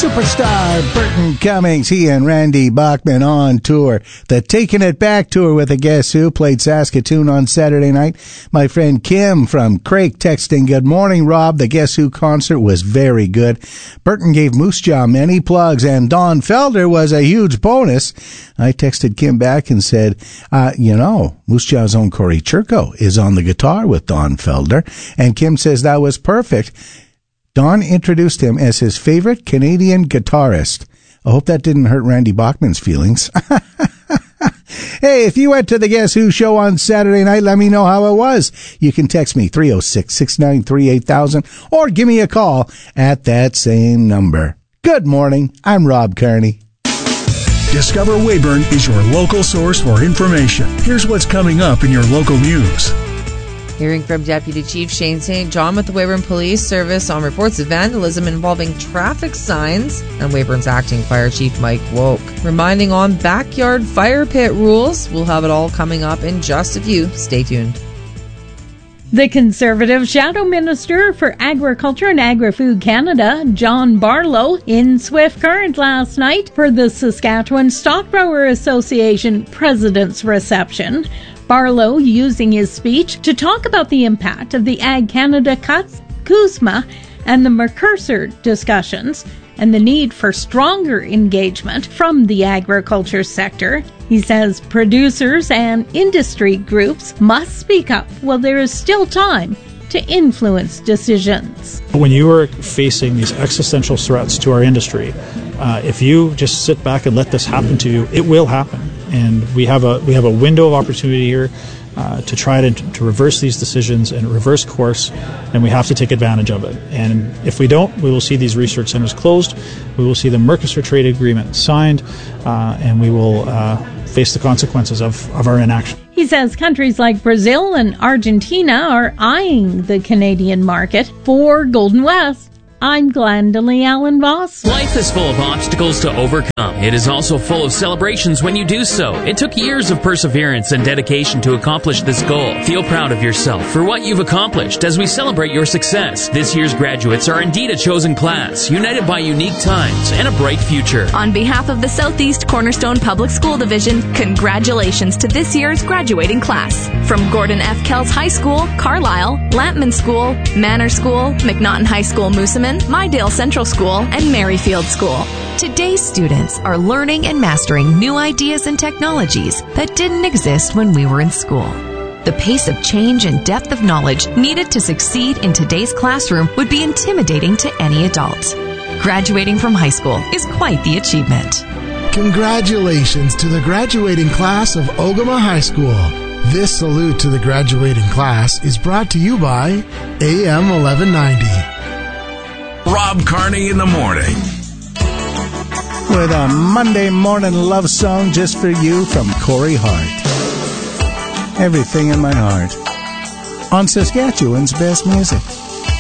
Superstar Burton Cummings, he and Randy Bachman on tour. The Taking It Back tour with a Guess Who played Saskatoon on Saturday night. My friend Kim from Craig texting, "Good morning, Rob. The Guess Who concert was very good. Burton gave Moose Jaw many plugs, and Don Felder was a huge bonus." I texted Kim back and said, Moose Jaw's own Corey Churko is on the guitar with Don Felder. And Kim says that was perfect. Don introduced him as his favorite Canadian guitarist. I hope that didn't hurt Randy Bachman's feelings. Hey, if you went to the Guess Who show on Saturday night, let me know how it was. You can text me 306-693-8000 or give me a call at that same number. Good morning. I'm Rob Kearney. Discover Weyburn is your local source for information. Here's what's coming up in your local news. Hearing from Deputy Chief Shane St. John with the Weyburn Police Service on reports of vandalism involving traffic signs, and Weyburn's Acting Fire Chief Mike Woke reminding on backyard fire pit rules. We'll have it all coming up in just a few. Stay tuned. The Conservative Shadow Minister for Agriculture and Agri-Food Canada, John Barlow, in Swift Current last night for the Saskatchewan Stockgrower Association President's Reception. Barlow using his speech to talk about the impact of the Ag Canada cuts, CUSMA, and the Mercosur discussions, and the need for stronger engagement from the agriculture sector. He says producers and industry groups must speak up while there is still time to influence decisions. When you are facing these existential threats to our industry, if you just sit back and let this happen to you, it will happen. And we have a window of opportunity here to try to reverse these decisions and reverse course, and we have to take advantage of it. And if we don't, we will see these research centers closed, we will see the Mercosur trade agreement signed, and we will face the consequences of our inaction. He says countries like Brazil and Argentina are eyeing the Canadian market. For Golden West, I'm Glendalee Allen Voss. Life is full of obstacles to overcome. It is also full of celebrations when you do so. It took years of perseverance and dedication to accomplish this goal. Feel proud of yourself for what you've accomplished as we celebrate your success. This year's graduates are indeed a chosen class, united by unique times and a bright future. On behalf of the Southeast Cornerstone Public School Division, congratulations to this year's graduating class. From Gordon F. Kells High School, Carlisle, Lampman School, Manor School, McNaughton High School, Moosomin, Mydale Central School, and Merrifield School. Today's students are learning and mastering new ideas and technologies that didn't exist when we were in school. The pace of change and depth of knowledge needed to succeed in today's classroom would be intimidating to any adult. Graduating from high school is quite the achievement. Congratulations to the graduating class of Ogama High School. This salute to the graduating class is brought to you by AM 1190. Rob Kearney in the morning. With a Monday morning love song just for you from Corey Hart. Everything in my heart. On Saskatchewan's best music.